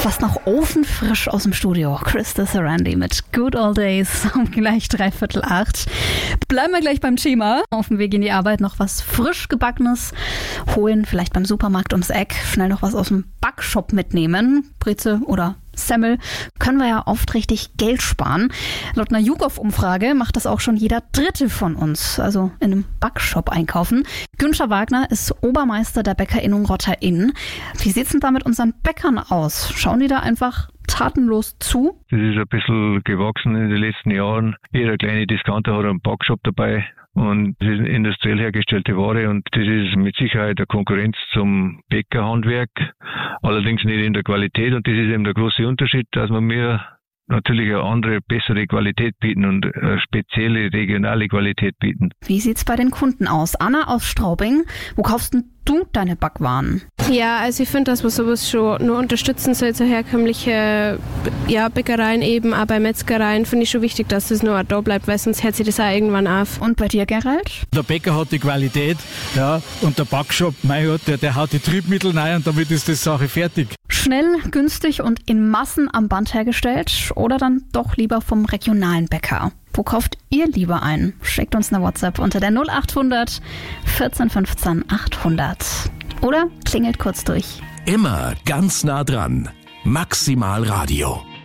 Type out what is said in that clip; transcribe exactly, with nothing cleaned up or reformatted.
Fast noch ofenfrisch aus dem Studio. Krista Sarandi mit Good Old Days um gleich dreiviertel acht. Bleiben wir gleich beim Thema. Auf dem Weg in die Arbeit noch was frisch gebackenes holen, vielleicht beim Supermarkt ums Eck, schnell noch was aus dem Backshop mitnehmen, Breze oder Semmel, können wir ja oft richtig Geld sparen. Laut einer YouGov-Umfrage macht das auch schon jeder Dritte von uns, also in einem Backshop einkaufen. Günther Wagner ist Obermeister der BäckerInnung Rotter-Inn. Wie sieht's denn da mit unseren Bäckern aus? Schauen die da einfach tatenlos zu? Das ist ein bisschen gewachsen in den letzten Jahren. Jeder kleine Discounter hat einen Backshop dabei. Und das ist industriell hergestellte Ware und das ist mit Sicherheit eine Konkurrenz zum Bäckerhandwerk, allerdings nicht in der Qualität, und das ist eben der große Unterschied, dass wir mir natürlich eine andere, bessere Qualität bieten und eine spezielle regionale Qualität bieten. Wie sieht's bei den Kunden aus? Anna aus Straubing, wo kaufst denn du deine Backwaren? Ja, also ich finde, dass man sowas schon nur unterstützen soll, so herkömmliche ja, Bäckereien eben, aber bei Metzgereien finde ich schon wichtig, dass das nur da bleibt, weil sonst hört sich das auch irgendwann auf. Und bei dir, Gerald? Der Bäcker hat die Qualität, ja, und der Backshop, mein Gott, der, der haut die Triebmittel rein und damit ist die Sache fertig. Schnell, günstig und in Massen am Band hergestellt oder dann doch lieber vom regionalen Bäcker? Wo kauft ihr lieber ein? Schickt uns eine WhatsApp unter der null acht hundert vierzehn fünfzehn achthundert. Oder klingelt kurz durch. Immer ganz nah dran. Maximal Radio.